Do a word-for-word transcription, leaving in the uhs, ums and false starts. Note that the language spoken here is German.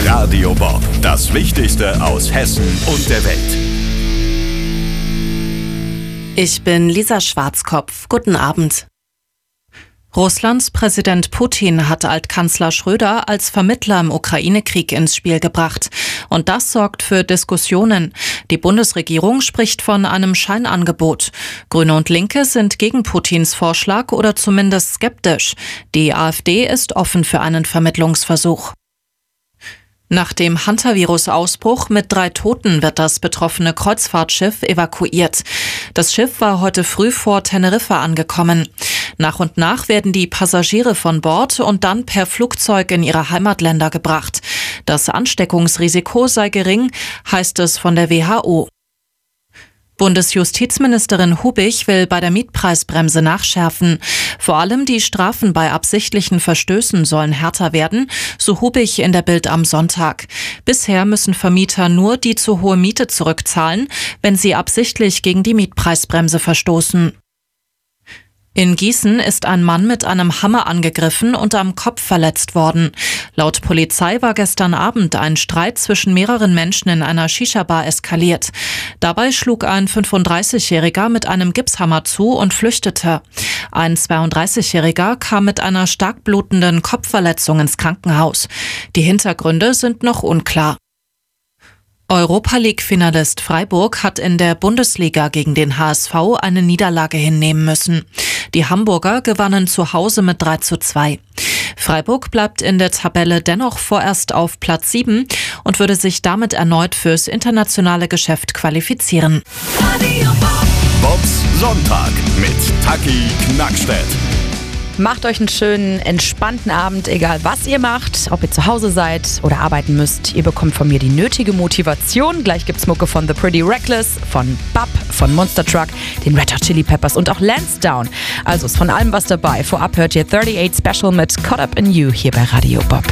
Radio Bob, das Wichtigste aus Hessen und der Welt. Ich bin Lisa Schwarzkopf. Guten Abend. Russlands Präsident Putin hat Altkanzler Schröder als Vermittler im Ukraine-Krieg ins Spiel gebracht. Und das sorgt für Diskussionen. Die Bundesregierung spricht von einem Scheinangebot. Grüne und Linke sind gegen Putins Vorschlag oder zumindest skeptisch. Die AfD ist offen für einen Vermittlungsversuch. Nach dem Hantavirus-Ausbruch mit drei Toten wird das betroffene Kreuzfahrtschiff evakuiert. Das Schiff war heute früh vor Teneriffa angekommen. Nach und nach werden die Passagiere von Bord und dann per Flugzeug in ihre Heimatländer gebracht. Das Ansteckungsrisiko sei gering, heißt es von der W H O. Bundesjustizministerin Hubich will bei der Mietpreisbremse nachschärfen. Vor allem die Strafen bei absichtlichen Verstößen sollen härter werden, so Hubich in der Bild am Sonntag. Bisher müssen Vermieter nur die zu hohe Miete zurückzahlen, wenn sie absichtlich gegen die Mietpreisbremse verstoßen. In Gießen ist ein Mann mit einem Hammer angegriffen und am Kopf verletzt worden. Laut Polizei war gestern Abend ein Streit zwischen mehreren Menschen in einer Shisha-Bar eskaliert. Dabei schlug ein fünfunddreißigjähriger mit einem Gipshammer zu und flüchtete. Ein zweiunddreißigjähriger kam mit einer stark blutenden Kopfverletzung ins Krankenhaus. Die Hintergründe sind noch unklar. Europa-League-Finalist Freiburg hat in der Bundesliga gegen den H S V eine Niederlage hinnehmen müssen. Die Hamburger gewannen zu Hause mit drei zu zwei. Freiburg bleibt in der Tabelle dennoch vorerst auf Platz sieben und würde sich damit erneut fürs internationale Geschäft qualifizieren. Bobs Sonntag mit Taki Knackstedt. Macht euch einen schönen, entspannten Abend, egal was ihr macht, ob ihr zu Hause seid oder arbeiten müsst. Ihr bekommt von mir die nötige Motivation. Gleich gibt's Mucke von The Pretty Reckless, von Bub, von Monster Truck, den Red Hot Chili Peppers und auch Lansdowne. Also ist von allem was dabei. Vorab hört ihr achtundachtzig Special mit Caught Up in You hier bei Radio Bob.